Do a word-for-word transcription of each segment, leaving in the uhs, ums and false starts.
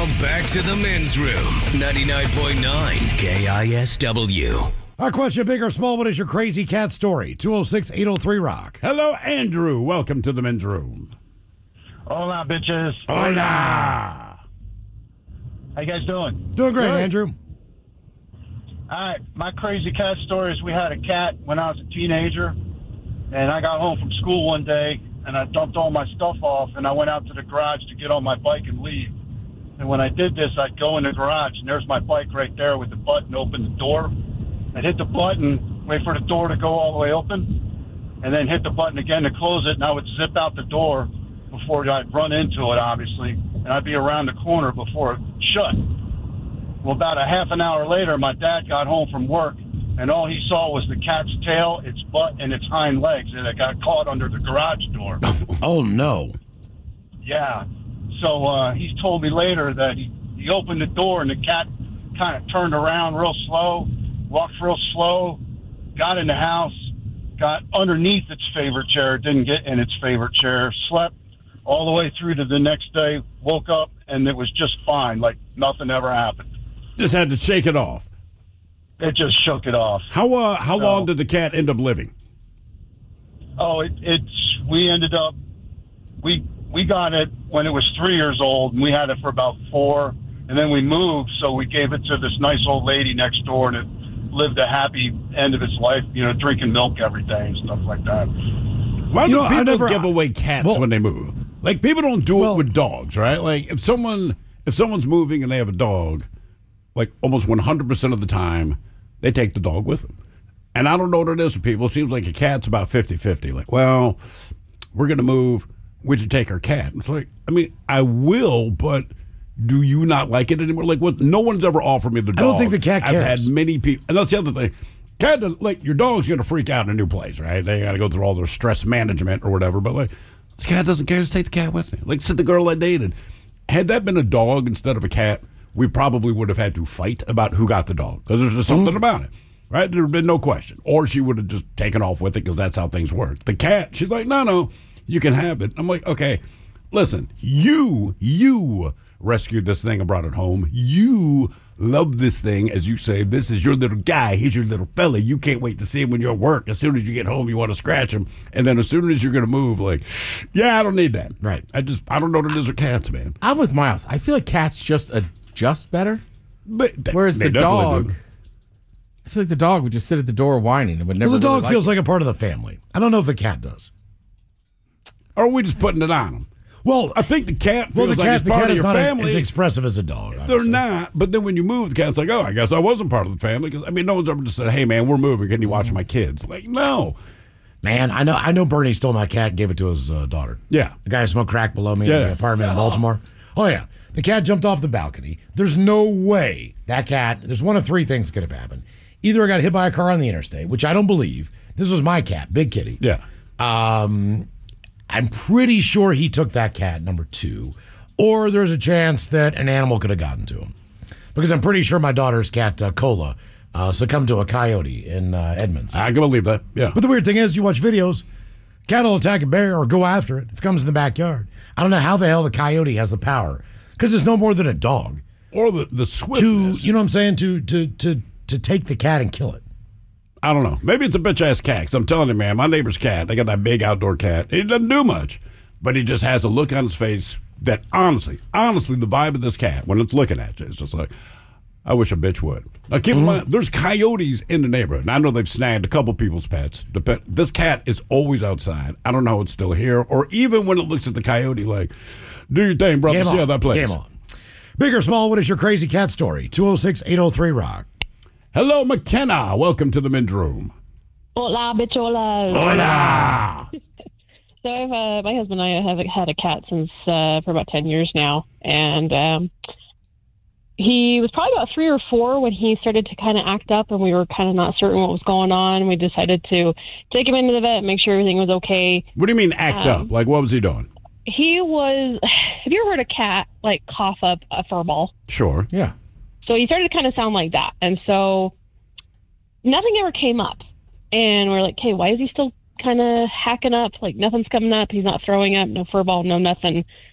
Now back to the men's room. ninety-nine point nine K I S W. Our question, big or small, what is your crazy cat story? two oh six, eight oh three, rock. Hello, Andrew. Welcome to the men's room. Hola, bitches. Hola. How you guys doing? Doing great, Good. Andrew. All right, my crazy cat story is we had a cat when I was a teenager, and I got home from school one day, and I dumped all my stuff off, and I went out to the garage to get on my bike and leave. And when I did this, I'd go in the garage, and there's my bike right there with the button, open the door. I'd hit the button, wait for the door to go all the way open, and then hit the button again to close it, and I would zip out the door before I'd run into it, obviously, and I'd be around the corner before it shut. Well, about a half an hour later, my dad got home from work, and all he saw was the cat's tail, its butt, and its hind legs, and it got caught under the garage door. Oh, no. Yeah. So uh, he told me later that he, he opened the door, and the cat kind of turned around real slow, walked real slow, got in the house, got underneath its favorite chair, didn't get in its favorite chair, slept all the way through to the next day, woke up, and it was just fine, like nothing ever happened. Just had to shake it off. It just shook it off. How uh, how So- long did the cat end up living? Oh, it, it's we ended up we we got it when it was three years old, and we had it for about four, and then we moved, so we gave it to this nice old lady next door, and it lived a happy end of its life, you know, drinking milk every day and stuff like that. Why You do know, I people never- give away cats Well- when they move? Like, people don't do Well- it with dogs, right? Like, if someone if someone's moving and they have a dog, like almost one hundred percent of the time, they take the dog with them. And I don't know what it is for people. It seems like a cat's about fifty-fifty. Like, well, we're going to move. Would you take our cat? It's like, I mean, I will, but do you not like it anymore? Like, what? No one's ever offered me the dog. I don't think the cat I've cares. had many people. And that's the other thing. Cat, doesn't- like, your dog's going to freak out in a new place, right? They got to go through all their stress management or whatever. But, like, this cat doesn't care. Just take the cat with me. Like, said the girl I dated. Had that been a dog instead of a cat, we probably would have had to fight about who got the dog, because there's just something about it, right? There would have been no question. Or she would have just taken off with it, because that's how things work. The cat, she's like, no, no, you can have it. I'm like, okay, listen, you, you rescued this thing and brought it home. You love this thing, as you say. This is your little guy. He's your little fella. You can't wait to see him when you're at work. As soon as you get home, you want to scratch him. And then as soon as you're going to move, like, yeah, I don't need that. Right. I just, I don't know what it is with cats, man. I'm with Miles. I feel like cats just adjust better. But th- Whereas they the definitely dog, do. I feel like the dog would just sit at the door whining and would never. Well, the really dog like feels it. like a part of the family. I don't know if the cat does. Or are we just putting it on them? Well, I think the cat feels well, the like cat, it's the part cat of is your not as, family. as expressive as a dog. They're obviously. not. But then when you move, the cat's like, oh, I guess I wasn't part of the family. 'Cause, I mean, no one's ever just said, hey, man, we're moving. Can you watch my kids? Like, no. Man, I know. I know. Bernie stole my cat and gave it to his uh, daughter. Yeah. The guy who smoked crack below me in Yeah. the apartment in Baltimore. Oh yeah, the cat jumped off the balcony. There's no way that cat. There's one of three things that could have happened. Either I got hit by a car on the interstate, which I don't believe. This was my cat, Big Kitty. Yeah. Um, I'm pretty sure he took that cat, number two. Or there's a chance that an animal could have gotten to him. Because I'm pretty sure my daughter's cat, uh, Cola, uh, succumbed to a coyote in uh, Edmonds. I can believe that. Yeah. But the weird thing is, you watch videos, cat will attack a bear or go after it if it comes in the backyard. I don't know how the hell the coyote has the power. Because it's no more than a dog. Or the, the To, swiftness. you know what I'm saying? To, to, to, to take the cat and kill it. I don't know. Maybe it's a bitch-ass cat. 'Cause I'm telling you, man, my neighbor's cat, they got that big outdoor cat. He doesn't do much. But he just has a look on his face that honestly, honestly, the vibe of this cat, when it's looking at you, it's just like, I wish a bitch would. Now, keep in mind, there's coyotes in the neighborhood. And I know they've snagged a couple people's pets. The pet, this cat is always outside. I don't know how it's still here. Or even when it looks at the coyote, like, do your thing, brother. Game See on. how that plays. Game on. Big or small, what is your crazy cat story? two oh six, eight oh three, rock. Hello, McKenna. Welcome to the men's room. Hola, bichola. Hola. So I've, uh, my husband and I have had a cat since uh, for about ten years now, and um, he was probably about three or four when he started to kind of act up, and we were kind of not certain what was going on. We decided to take him into the vet, make sure everything was okay. What do you mean act Um, up? Like, what was he doing? He was. Have you ever heard a cat like cough up a fur ball? Sure. Yeah. So he started to kind of sound like that, and so nothing ever came up. And we're like, "Hey, why is he still kind of hacking up? Like nothing's coming up. He's not throwing up, no fur ball, no nothing."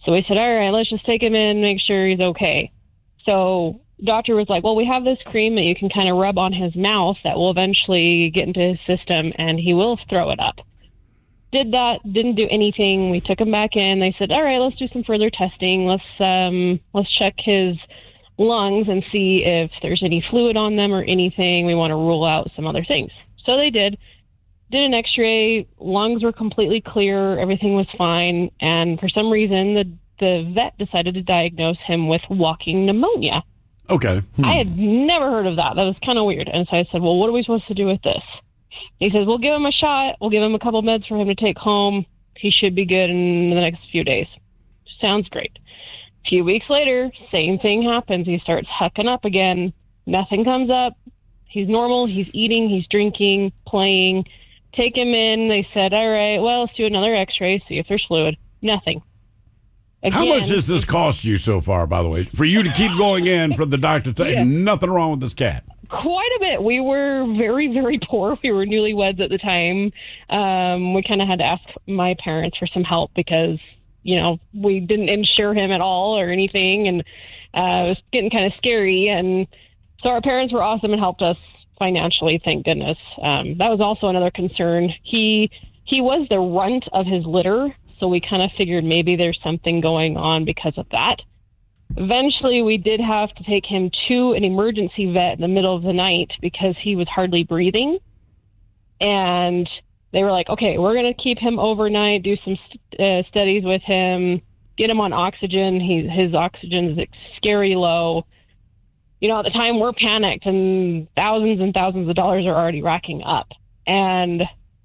So we said, all right, let's just take him in, make sure he's okay. So doctor was like, well, we have this cream that you can kind of rub on his mouth that will eventually get into his system and he will throw it up. Did that, didn't do anything. We took him back in. They said, all right, let's do some further testing. Let's um, let's check his lungs and see if there's any fluid on them or anything. We want to rule out some other things. So they did. Did an x-ray. Lungs were completely clear. Everything was fine. And for some reason, the, the vet decided to diagnose him with walking pneumonia. Okay. Hmm. I had never heard of that. That was kind of weird. And so I said, well, what are we supposed to do with this? He says, we'll give him a shot. We'll give him a couple meds for him to take home. He should be good in the next few days. Sounds great. A few weeks later, same thing happens. He starts hucking up again. Nothing comes up. He's normal. He's eating. He's drinking, playing. Take him in. They said, all right, well, let's do another x-ray, see if there's fluid. Nothing. Again, how much does this cost you so far, by the way, for you to keep going in for the doctor to say Yeah. nothing wrong with this cat? Quite a bit. We were very, very poor. We were newlyweds at the time. Um, we kind of had to ask my parents for some help because, you know, we didn't insure him at all or anything. And uh, it was getting kind of scary. And so our parents were awesome and helped us financially, thank goodness. Um, that was also another concern. He he was the runt of his litter, so we kind of figured maybe there's something going on because of that. Eventually, we did have to take him to an emergency vet in the middle of the night because he was hardly breathing. And they were like, okay, we're going to keep him overnight, do some uh, studies with him, get him on oxygen. He, his oxygen is scary low. You know, at the time we're panicked and thousands and thousands of dollars are already racking up. And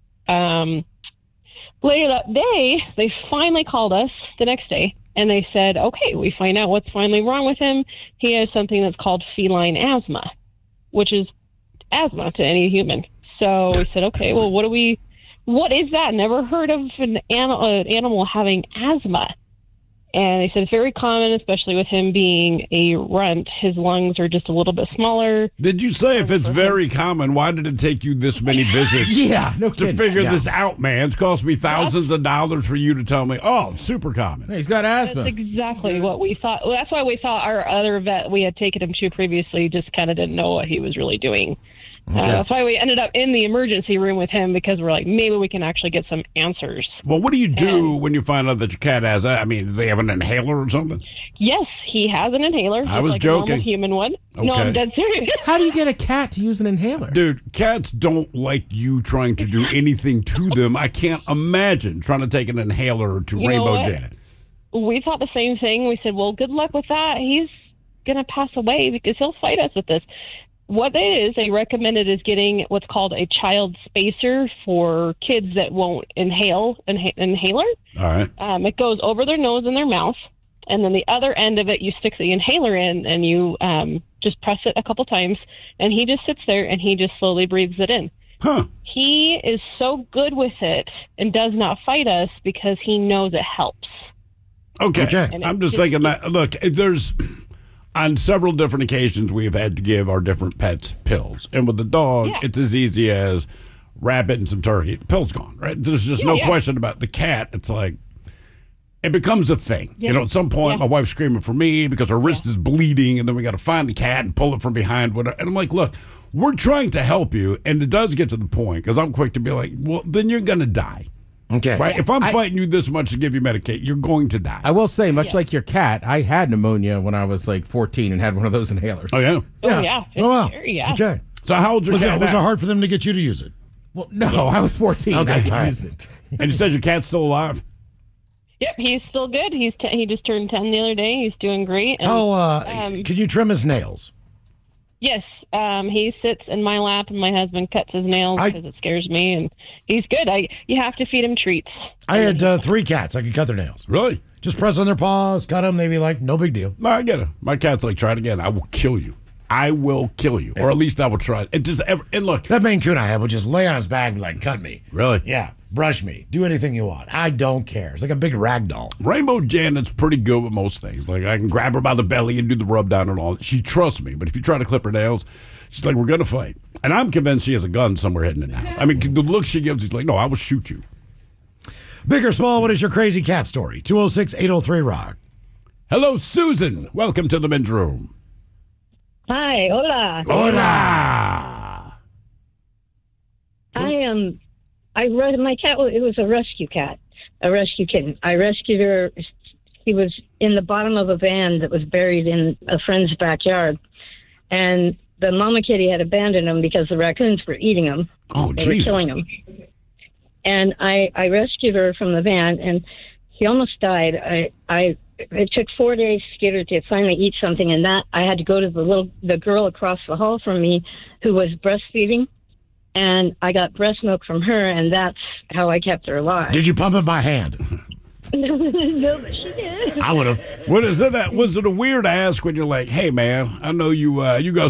um, later that day, they finally called us the next day and they said, okay, we find out what's finally wrong with him. He has something that's called feline asthma, which is asthma to any human. So we said, okay, well, what do we, what is that? Never heard of an, an, an animal having asthma. And they said it's very common, especially with him being a runt. His lungs are just a little bit smaller. Did you say if it's very common, why did it take you this many visits? Yeah, no to kidding. figure Yeah. this out, man? It's cost me thousands of dollars for you to tell me, oh, it's super common. Hey, he's got asthma. That's exactly what we thought. Well, that's why we thought our other vet we had taken him to previously just kind of didn't know what he was really doing. Uh, that's why we ended up in the emergency room with him because we're like, maybe we can actually get some answers. Well, what do you do when you find out that your cat has that? I mean, do they have an inhaler or something? Yes, he has an inhaler. I just was like joking. A normal human would. No, Okay. I'm dead serious. How do you get a cat to use an inhaler? Dude, cats don't like you trying to do anything to them. I can't imagine trying to take an inhaler to You know Rainbow what? Janet. We thought the same thing. We said, well, good luck with that. He's going to pass away because he'll fight us with this. What it is, they recommended is getting what's called a child spacer for kids that won't inhale an inha- inhaler. All right. Um, it goes over their nose and their mouth, and then the other end of it, you stick the inhaler in, and you um, just press it a couple times, and he just sits there, and he just slowly breathes it in. Huh. He is so good with it and does not fight us because he knows it helps. Okay. Okay. I'm just thinking that, look, if there's, on several different occasions, we've had to give our different pets pills. And with the dog, Yeah. it's as easy as rabbit and some turkey. The pill's gone, right? There's just Yeah, no yeah. question about the cat. It's like, it becomes a thing. Yeah. You know, at some point, Yeah. my wife's screaming for me because her wrist is bleeding, and then we got to find the cat and pull it from behind. Whatever. And I'm like, look, we're trying to help you. And it does get to the point, because I'm quick to be like, well, then you're going to die. Okay. Right? If I'm I- fighting you this much to give you Medicaid, you're going to die. I will say, much like your cat, I had pneumonia when I was like fourteen and had one of those inhalers. oh, yeah? Oh, yeah. It's Oh, wow. scary, yeah. Okay. So how old's your Was cat it, was it now? hard for them to get you to use it? Well, no, I was fourteen. Okay, I could all right. use it. And you said your cat's still alive? Yep, he's still good. He's t- he just turned ten the other day. He's doing great. And, How, uh, um, can you trim his nails? yes, um, he sits in my lap, and my husband cuts his nails I- because it scares me. And he's good. I you have to feed him treats. I had uh, three cats. I could cut their nails. Really? Just press on their paws, cut them. They'd be like, no big deal. No, I get it. My cat's like, try it again. I will kill you. I will kill you. Or at least I will try it. It just ever, and look. That Maine Coon I had would just lay on his back and be like, cut me. Really? Yeah, brush me. Do anything you want. I don't care. It's like a big rag doll. Rainbow Janet's pretty good with most things. Like, I can grab her by the belly and do the rub down and all. She trusts me. But if you try to clip her nails, she's like, we're going to fight. And I'm convinced she has a gun somewhere hidden in the house. I mean, the look she gives, she's like, no, I will shoot you. Big or small, what is your crazy cat story? two oh six, eight oh three, rock. Hello, Susan. Welcome to the men's room. Hi, hola. Hola! I am. Um, I re- my cat. was- It was a rescue cat, a rescue kitten. I rescued her. He was in the bottom of a van that was buried in a friend's backyard, and the mama kitty had abandoned him because the raccoons were eating him. Oh, They Jesus. were killing him. And I, I rescued her from the van, and she almost died. I, I, it took four days to get her to finally eat something, and that I had to go to the little, the girl across the hall from me, who was breastfeeding, and I got breast milk from her, and that's how I kept her alive. Did you pump it by hand? No, but she did. I would have. What is it? That was it a weird ask when you're like, "Hey, man, I know you. Uh, you got